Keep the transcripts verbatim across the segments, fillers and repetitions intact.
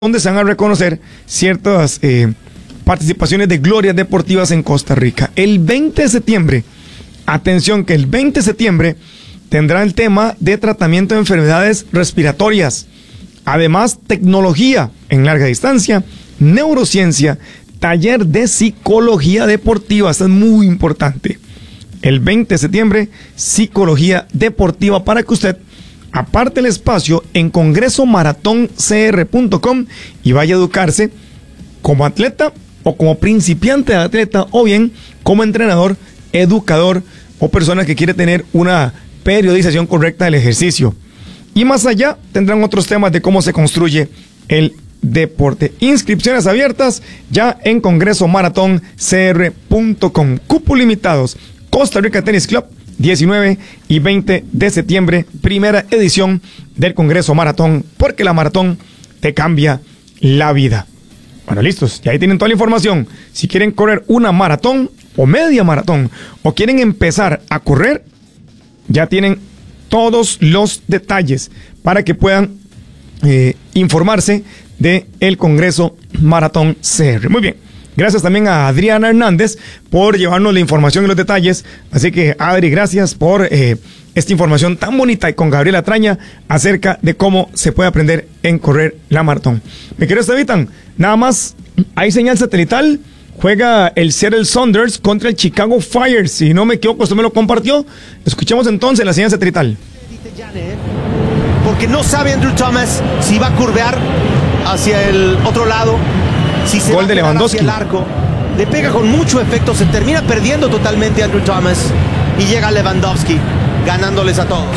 donde se van a reconocer ciertas eh, participaciones de glorias deportivas en Costa Rica. El veinte de septiembre, atención que el veinte de septiembre tendrá el tema de tratamiento de enfermedades respiratorias. Además, tecnología en larga distancia, neurociencia, taller de psicología deportiva. Esto es muy importante. El veinte de septiembre, psicología deportiva para que usted aparte el espacio en congreso maratón c r punto com y vaya a educarse como atleta o como principiante de atleta o bien como entrenador, educador o persona que quiere tener una periodización correcta del ejercicio. Y más allá tendrán otros temas de cómo se construye el deporte. Inscripciones abiertas ya en congreso maratón c r punto com. Cupos limitados. Costa Rica Tennis Club, diecinueve y veinte de septiembre, primera edición del Congreso Maratón, porque la maratón te cambia la vida. Bueno, listos, y ahí tienen toda la información. Si quieren correr una maratón o media maratón, o quieren empezar a correr, ya tienen todos los detalles para que puedan eh, informarse del Congreso Maratón C R. Muy bien. Gracias también a Adriana Hernández por llevarnos la información y los detalles. Así que, Adri, gracias por eh, esta información tan bonita y con Gabriela Traña acerca de cómo se puede aprender en correr la maratón. Mi querido Estevitan, nada más, hay señal satelital. Juega el Seattle Sounders contra el Chicago Fire. Si no me equivoco, usted me lo compartió. Escuchemos entonces la señal satelital. Porque no sabe Andrew Thomas si va a curvear hacia el otro lado. Si se Gol de Lewandowski. El arco, le pega con mucho efecto, se termina perdiendo totalmente Andrew Thomas y llega Lewandowski ganándoles a todos.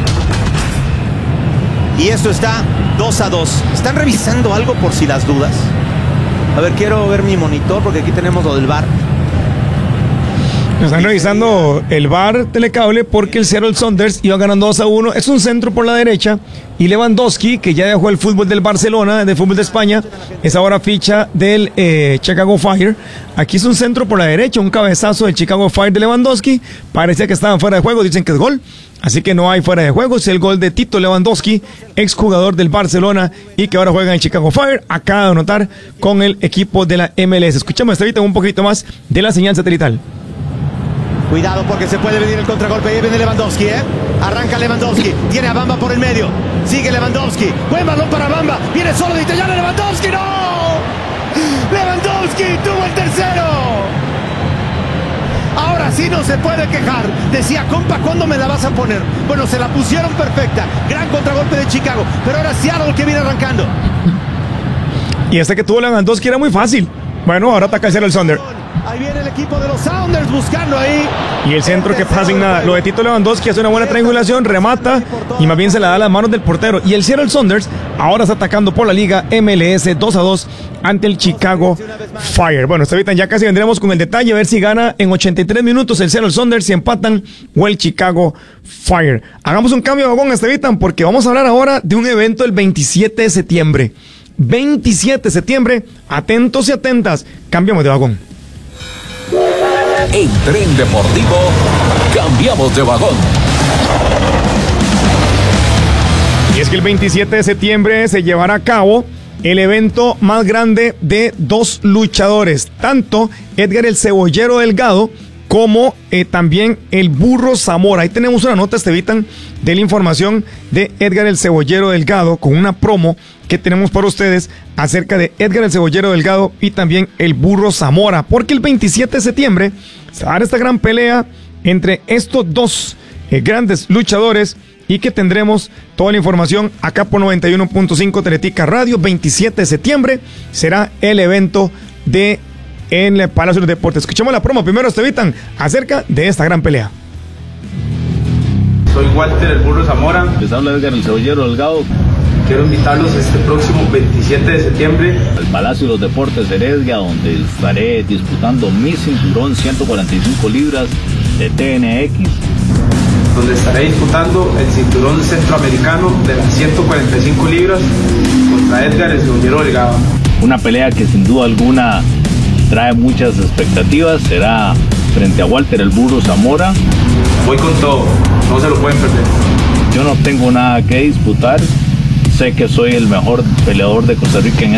Y esto está dos a dos. ¿Están revisando algo por si las dudas? A ver, quiero ver mi monitor porque aquí tenemos lo del V A R. Están revisando el V A R telecable porque el Seattle Sounders iba ganando dos a uno. Es un centro por la derecha y Lewandowski, que ya dejó el fútbol del Barcelona, del fútbol de España, es ahora ficha del eh, Chicago Fire. Aquí es un centro por la derecha, un cabezazo del Chicago Fire de Lewandowski. Parecía que estaban fuera de juego, dicen que es gol. Así que no hay fuera de juego, es el gol de Tito Lewandowski, exjugador del Barcelona y que ahora juega en Chicago Fire. Acaba de anotar con el equipo de la M L S. Escuchamos ahorita un poquito más de la señal satelital. Cuidado porque se puede venir el contragolpe. Ahí viene Lewandowski, ¿eh? Arranca Lewandowski. Tiene a Bamba por el medio. Sigue Lewandowski. Buen balón para Bamba. Viene solo de italiano Lewandowski. ¡No! Lewandowski tuvo el tercero. Ahora sí no se puede quejar. Decía, compa, ¿cuándo me la vas a poner? Bueno, se la pusieron perfecta. Gran contragolpe de Chicago. Pero ahora Seattle que viene arrancando. Y este que tuvo Lewandowski era muy fácil. Bueno, ahora ataca el Seattle Sounders. Ahí viene el equipo de los Sounders buscando ahí. Y el centro que pasa sin nada. Lo de Tito Lewandowski hace una buena triangulación, remata y más bien se la da a las manos del portero. Y el Seattle Sounders ahora está atacando por la liga M L S dos a dos ante el Chicago Fire. Bueno, ahorita ya casi vendremos con el detalle a ver si gana en ochenta y tres minutos el Seattle Sounders, si empatan o el Chicago Fire. Hagamos un cambio de vagón, Estevitan, porque vamos a hablar ahora de un evento el veintisiete de septiembre. veintisiete de septiembre, atentos y atentas. Cambiamos de vagón. En Tren Deportivo, cambiamos de vagón. Y es que el veintisiete de septiembre se llevará a cabo el evento más grande de dos luchadores, tanto Edgar el Cebollero Delgado como eh, también el Burro Zamora. Ahí tenemos una nota, Estevitan, de la información de Edgar el Cebollero Delgado con una promo que tenemos para ustedes acerca de Edgar el Cebollero Delgado y también el Burro Zamora, porque el veintisiete de septiembre se va a dar esta gran pelea entre estos dos eh, grandes luchadores y que tendremos toda la información acá por noventa y uno punto cinco Teletica Radio. Veintisiete de septiembre será el evento de en el Palacio de los Deportes. Escuchemos la promo primero, Estevitan, acerca de esta gran pelea. Soy Walter el Burro Zamora. Les habla Edgar el Cebollero Delgado. Quiero invitarlos este próximo veintisiete de septiembre al Palacio de los Deportes de Heredia, donde estaré disputando mi cinturón ciento cuarenta y cinco libras de T N X. Donde estaré disputando el cinturón centroamericano de las ciento cuarenta y cinco libras contra Edgar el Cebollero Delgado. Una pelea que sin duda alguna trae muchas expectativas. Será frente a Walter el Burro Zamora. Voy con todo, no se lo pueden perder. Yo no tengo nada que disputar. Sé que soy el mejor peleador de Costa Rica en